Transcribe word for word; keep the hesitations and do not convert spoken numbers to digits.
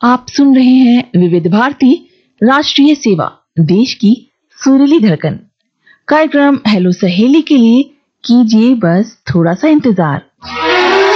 आप सुन रहे हैं विविध भारती राष्ट्रीय सेवा, देश की सुरीली धड़कन। कार्यक्रम हेलो सहेली के लिए कीजिए बस थोड़ा सा इंतजार।